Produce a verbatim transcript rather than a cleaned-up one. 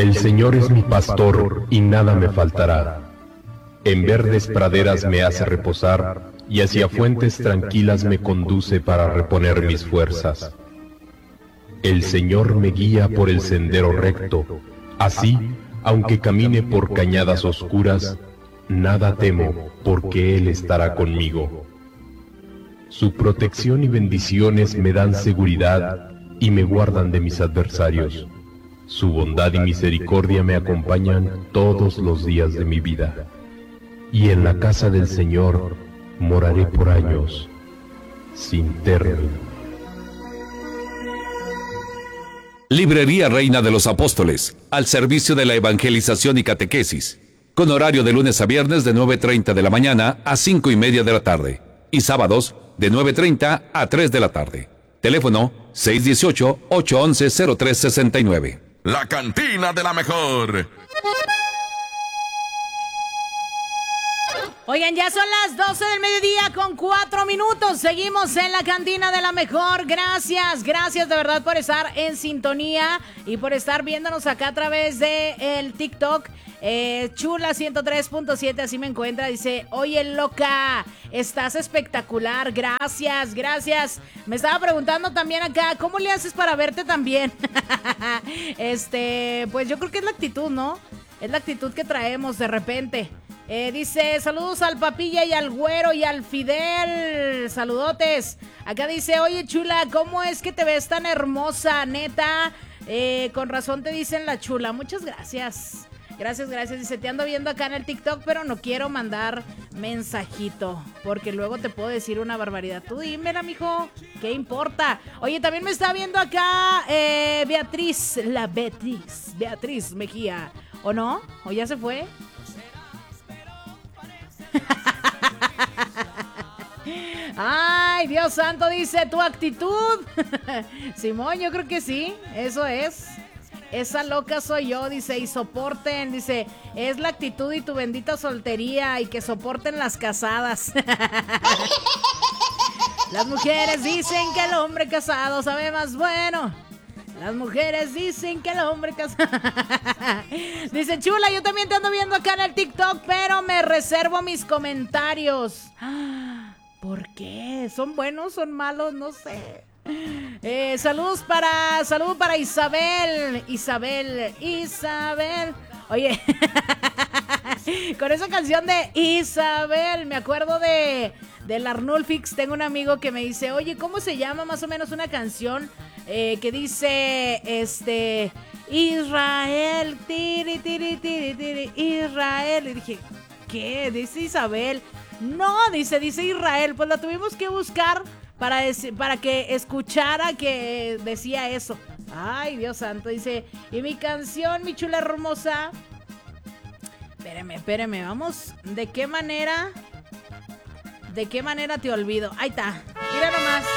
El Señor es mi pastor y nada me faltará. En verdes praderas me hace reposar y hacia fuentes tranquilas me conduce para reponer mis fuerzas. El Señor me guía por el sendero recto, así, aunque camine por cañadas oscuras, nada temo, porque Él estará conmigo. Su protección y bendiciones me dan seguridad y me guardan de mis adversarios. Su bondad y misericordia me acompañan todos los días de mi vida. Y en la casa del Señor moraré por años, sin término. Librería Reina de los Apóstoles, al servicio de la evangelización y catequesis, con horario de lunes a viernes de nueve treinta de la mañana a cinco y media de la tarde, y sábados de nueve treinta a tres de la tarde. Teléfono seis uno ocho, ocho uno uno, cero tres seis nueve. La cantina de la mejor. Oigan, ya son las doce del mediodía con cuatro minutos. Seguimos en la cantina de la mejor. Gracias, gracias de verdad por estar en sintonía y por estar viéndonos acá a través de el TikTok. Eh, Chula ciento tres punto siete, así me encuentra. Dice, oye loca, estás espectacular. Gracias, gracias. Me estaba preguntando también acá, ¿cómo le haces para verte tan bien? Este, pues yo creo que es la actitud, ¿no? Es la actitud que traemos de repente. Eh, dice, saludos al Papilla y al Güero y al Fidel. Saludotes. Acá dice, oye Chula, ¿cómo es que te ves tan hermosa, neta? Eh, con razón te dicen la Chula. Muchas gracias. Gracias, gracias. Dice, te ando viendo acá en el TikTok, pero no quiero mandar mensajito, porque luego te puedo decir una barbaridad. Tú dímela, mijo, ¿qué importa? Oye, también me está viendo acá eh, Beatriz, la Beatriz, Beatriz Mejía. ¿O no? ¿O ya se fue? Ay, Dios santo, dice, tu actitud. Simón, yo creo que sí, eso es. Esa loca soy yo, dice, y soporten, dice, es la actitud y tu bendita soltería, y que soporten las casadas. Las mujeres dicen que el hombre casado sabe más bueno. Las mujeres dicen que el hombre casado... Dice, Chula, yo también te ando viendo acá en el TikTok, pero me reservo mis comentarios. ¿Por qué? ¿Son buenos? ¿Son malos? No sé. Eh, saludos para, saludos para Isabel, Isabel, Isabel. Oye, con esa canción de Isabel, me acuerdo de, del Arnulfix. Tengo un amigo que me dice, oye, ¿cómo se llama más o menos una canción eh, que dice, este, Israel, tiri, tiri, tiri, tiri, Israel? Y dije, ¿qué? Dice Isabel. No, dice, dice Israel. Pues la tuvimos que buscar para, decir, para que escuchara que decía eso. Ay, Dios santo, dice, y mi canción, mi chula hermosa. Espérame, espérame, vamos. ¿De qué manera? ¿De qué manera te olvido? Ahí está, mira nomás.